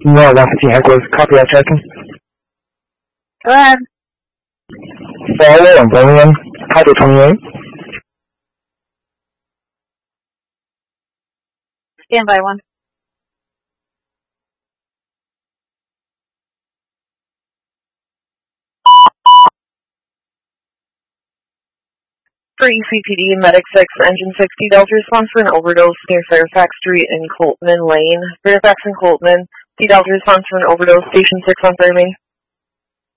No, 150 headquarters. Copy that, checking. Go ahead. Follow on Birmingham, Title 28. Stand by one. For ECPD, Medic 6, Engine 60, Delta response for an overdose near Fairfax Street and Coltman Lane. Fairfax and Coltman. The Delta response for an overdose, Station 6 on fire main.